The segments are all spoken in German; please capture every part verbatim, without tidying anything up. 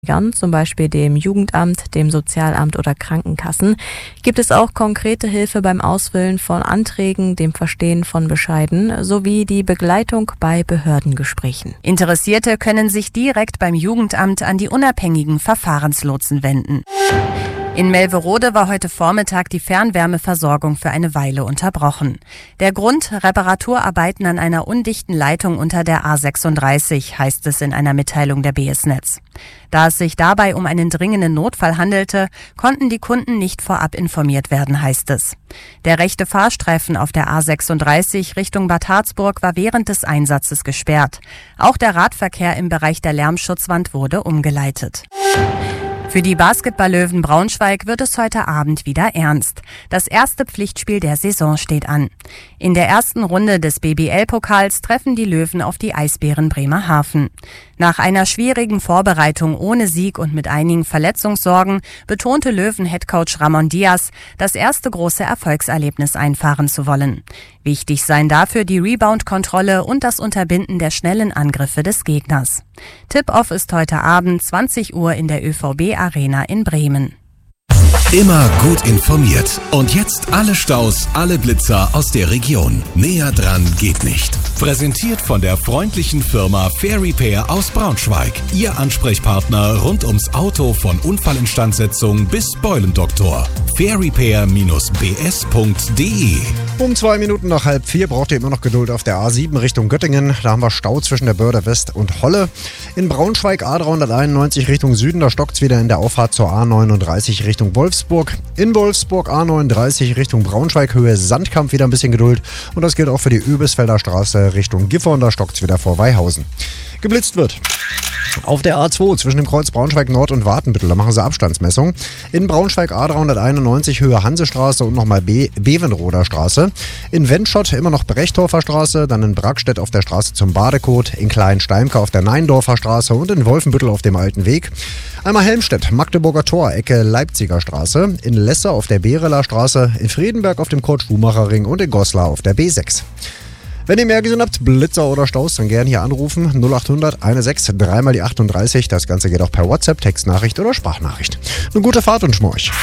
zum Beispiel dem Jugendamt, dem Sozialamt oder Krankenkassen, gibt es auch konkrete Hilfe beim Ausfüllen von Anträgen, dem Verstehen von Bescheiden sowie die Begleitung bei Behördengesprächen. Interessierte können sich direkt beim Jugendamt an die unabhängigen Verfahrenslotsen wenden. In Melverode war heute Vormittag die Fernwärmeversorgung für eine Weile unterbrochen. Der Grund: Reparaturarbeiten an einer undichten Leitung unter der A sechsunddreißig, heißt es in einer Mitteilung der B S Netz. Da es sich dabei um einen dringenden Notfall handelte, konnten die Kunden nicht vorab informiert werden, heißt es. Der rechte Fahrstreifen auf der A sechsunddreißig Richtung Bad Harzburg war während des Einsatzes gesperrt. Auch der Radverkehr im Bereich der Lärmschutzwand wurde umgeleitet. Für die Basketball-Löwen Braunschweig wird es heute Abend wieder ernst. Das erste Pflichtspiel der Saison steht an. In der ersten Runde des B B L-Pokals treffen die Löwen auf die Eisbären Bremerhaven. Nach einer schwierigen Vorbereitung ohne Sieg und mit einigen Verletzungssorgen betonte Löwen-Headcoach Ramon Diaz, das erste große Erfolgserlebnis einfahren zu wollen. Wichtig seien dafür die Rebound-Kontrolle und das Unterbinden der schnellen Angriffe des Gegners. Tip-Off ist heute Abend zwanzig Uhr in der Ö V B-Arena in Bremen. Immer gut informiert. Und jetzt alle Staus, alle Blitzer aus der Region. Näher dran geht nicht. Präsentiert von der freundlichen Firma Fair Repair aus Braunschweig. Ihr Ansprechpartner rund ums Auto von Unfallinstandsetzung bis Beulendoktor. fair repair Bindestrich b s punkt d e. Um zwei Minuten nach halb vier braucht ihr immer noch Geduld auf der A sieben Richtung Göttingen. Da haben wir Stau zwischen der Börde West und Holle. In Braunschweig A dreihunderteinundneunzig Richtung Süden, da stockt's wieder in der Auffahrt zur A neununddreißig Richtung Wolfsburg. In Wolfsburg A neununddreißig Richtung Braunschweig, Höhe Sandkamp, wieder ein bisschen Geduld. Und das gilt auch für die Öbisfelder Straße Richtung Gifhorn, da stockt's wieder vor Weihausen. Geblitzt wird. Auf der A zwei zwischen dem Kreuz Braunschweig Nord und Wartenbüttel, da machen sie Abstandsmessung. In Braunschweig A dreihunderteinundneunzig Höhe Hansestraße und nochmal Be- Bevenroder Straße. In Wendschott immer noch Brechdorfer Straße, dann in Brackstedt auf der Straße zum Badekot, in Kleinsteimke auf der Neindorfer Straße und in Wolfenbüttel auf dem Alten Weg. Einmal Helmstedt, Magdeburger Tor, Ecke Leipziger Straße, in Lesse auf der Bereler Straße, in Friedenberg auf dem Kurt-Schumacher-Ring und in Goslar auf der B sechs. Wenn ihr mehr gesehen habt, Blitzer oder Staus, dann gerne hier anrufen. null achthundert sechzehn dreimal die achtunddreißig. Das Ganze geht auch per WhatsApp, Textnachricht oder Sprachnachricht. Eine gute Fahrt und Schmorch.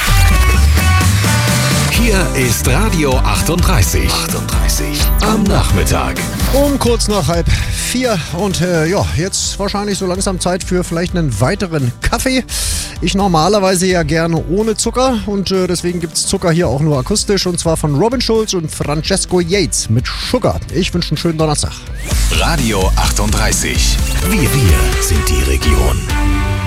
Hier ist Radio achtunddreißig. achtunddreißig am Nachmittag. Um kurz nach halb vier und äh, ja, jetzt wahrscheinlich so langsam Zeit für vielleicht einen weiteren Kaffee. Ich normalerweise ja gerne ohne Zucker und äh, deswegen gibt's Zucker hier auch nur akustisch und zwar von Robin Schulz und Francesco Yates mit Sugar. Ich wünsche einen schönen Donnerstag. Radio achtunddreißig. Wir, wir sind die Region.